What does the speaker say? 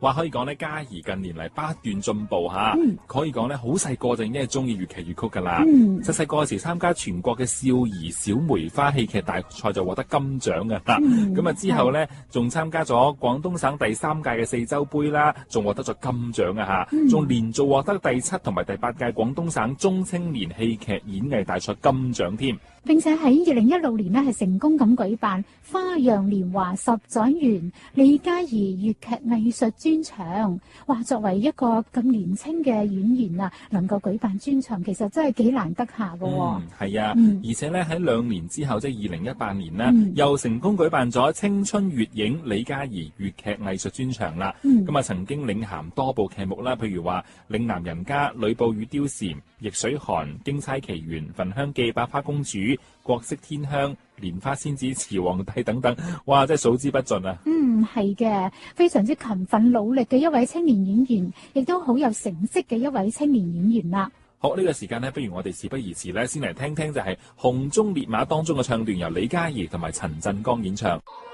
話可以講咧，嘉怡近年嚟不斷進步嚇，可以講咧好細個就已經係中意粵劇粵曲㗎啦。細細個嗰時參加全國嘅少兒小梅花戲劇大賽就獲得金獎㗎啦。咁啊之後咧仲參加咗廣東省第3屆嘅四洲杯啦，仲獲得咗金獎啊嚇，仲連續獲得第7同埋第8屆廣東省中青年戲劇演藝大賽金獎添。 並且喺2016年呢係成功咁舉辦花樣年華十載園李嘉怡粵劇藝術專場。哇！作為一個咁年輕嘅演員啊，能夠舉辦專場，其實真係幾難得下㗎喎。 係啊，而且咧喺2年之後，即係2018年呢，又成功舉辦咗青春月影李嘉怡粵劇藝術專場啦。咁啊曾經領銜多部劇目啦，譬如話《嶺南人家》、《呂布與貂蟬》、《逆水寒》、《京差奇緣》、《焚香記》、《百花公主》、《國色天香》、蓮花仙子、慈皇帝等等，哇！真係數之不盡啊！ 係嘅，非常之勤奮努力嘅一位青年演員，亦都好有成績嘅一位青年演員啦。 好，呢個時間呢，不如我哋事不宜遲咧，先嚟聽聽就係《紅鬃烈馬》當中嘅唱段，由李嘉怡同埋陳振剛演唱。